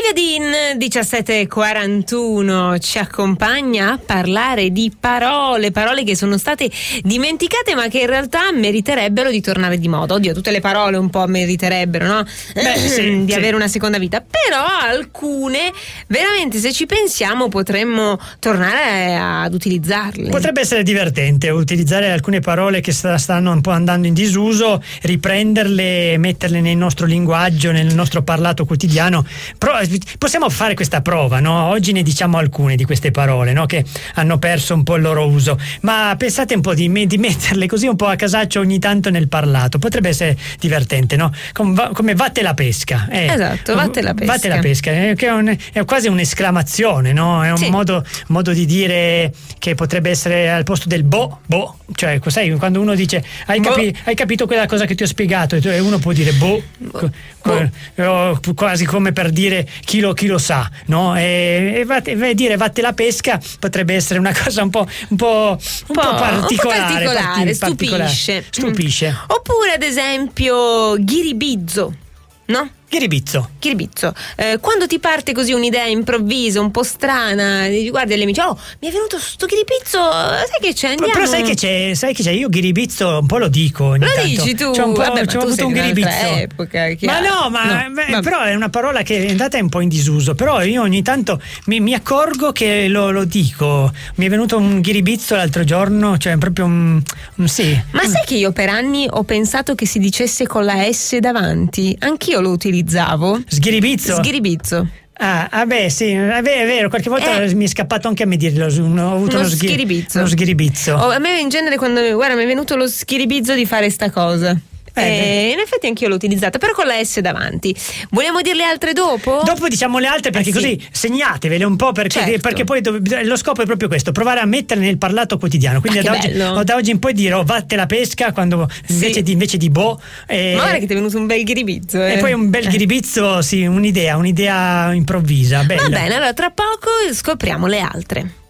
Olivia Dean, 17:41, ci accompagna a parlare di parole che sono state dimenticate ma che in realtà meriterebbero di tornare di moda. Oddio, tutte le parole un po' meriterebbero, no? Di avere una seconda vita, però alcune veramente, se ci pensiamo, potremmo tornare ad utilizzarle. Potrebbe essere divertente utilizzare alcune parole che stanno un po' andando in disuso, riprenderle, metterle nel nostro linguaggio, nel nostro parlato quotidiano. Possiamo fare questa prova, no? Oggi ne diciamo alcune di queste parole, no? Che hanno perso un po' il loro uso, ma pensate un po' di metterle così un po' a casaccio ogni tanto nel parlato. Potrebbe essere divertente, no? Come vatte la pesca. Esatto, vatte la pesca. Vatte la pesca, che è quasi un'esclamazione, no? È un modo di dire che potrebbe essere al posto del boh, cioè sai, quando uno dice hai capito quella cosa che ti ho spiegato, e uno può dire quasi come per dire chi lo sa, no? E dire vatte la pesca potrebbe essere una cosa un po' particolare, stupisce. Oppure ad esempio ghiribizzo, no? Ghiribizzo. Quando ti parte così un'idea improvvisa, un po' strana, guardi agli amici, mi è venuto sto ghiribizzo, sai che c'è? Andiamo. Però sai che c'è, io ghiribizzo un po' lo dico ogni tanto. Dici tu? C'ho tu avuto un ghiribizzo. Però è una parola che è andata un po' in disuso, però io ogni tanto mi accorgo che lo dico. Mi è venuto un ghiribizzo l'altro giorno, cioè proprio sì. Ma sai che io per anni ho pensato che si dicesse con la S davanti? Anch'io lo utilizzavo. Sghiribizzo. Sì, è vero, qualche volta mi è scappato anche a me dirlo, ho avuto uno sghiribizzo. A me in genere quando mi è venuto lo sghiribizzo di fare sta cosa. In effetti anch'io l'ho utilizzata, però con la S davanti. Vogliamo dirle altre dopo? Dopo diciamo le altre, perché così segnatevele un po', perché poi lo scopo è proprio questo, provare a metterle nel parlato quotidiano. Quindi da oggi in poi dirò vatte la pesca quando invece di boh. Ma guarda che ti è venuto un bel ghiribizzo. E poi un bel ghiribizzo, sì, un'idea improvvisa. Bella. Va bene, allora tra poco scopriamo le altre.